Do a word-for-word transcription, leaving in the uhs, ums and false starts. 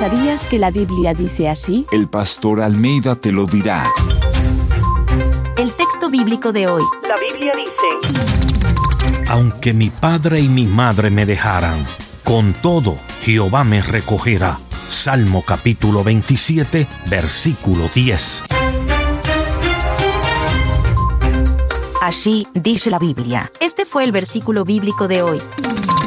¿Sabías que la Biblia dice así? El pastor Almeida te lo dirá. El texto bíblico de hoy. La Biblia dice: Aunque mi padre y mi madre me dejaran, con todo Jehová me recogerá. Salmo capítulo veintisiete, versículo diez. Así dice la Biblia. Este fue el versículo bíblico de hoy.